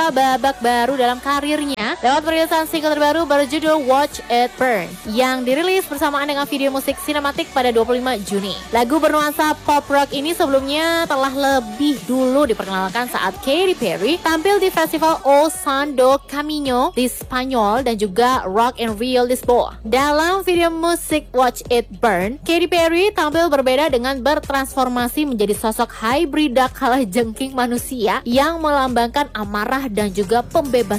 membuka babak baru dalam karirnya lewat perilisan single terbaru berjudul Watch It Burn yang dirilis bersamaan dengan video musik sinematik pada 25 Juni. Lagu bernuansa pop rock ini sebelumnya telah lebih dulu diperkenalkan saat Katy Perry tampil di festival O Son do Caminho di Spanyol dan juga Rock in Rio Lisboa. Dalam video musik Watch It Burn, Katy Perry tampil berbeda dengan bertransformasi menjadi sosok hibrida kalajengking manusia yang melambangkan amarah dan juga pembebasan